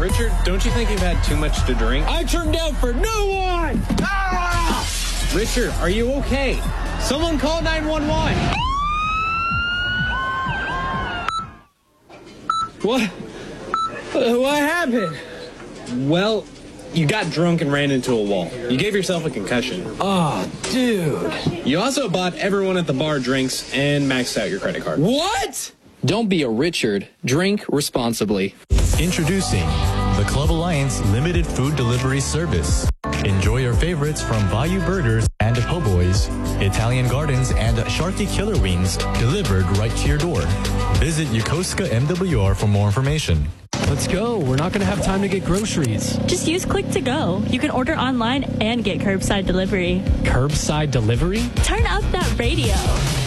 Richard, don't you think you've had too much to drink? I turned down for no one! Ah! Richard, are you okay? Someone call 911. What happened? Well, you got drunk and ran into a wall. You gave yourself a concussion. Oh, dude. You also bought everyone at the bar drinks and maxed out your credit card. What? Don't be a Richard. Drink responsibly. Introducing the Club Alliance Limited Food Delivery Service. Enjoy your favorites from Bayou Burgers and Po' Boys, Italian Gardens, and Sharky Killer Wings delivered right to your door. Visit Yokosuka MWR for more information. Let's go. We're not going to have time to get groceries. Just use Click to Go. You can order online and get curbside delivery. Curbside delivery? Turn up that radio.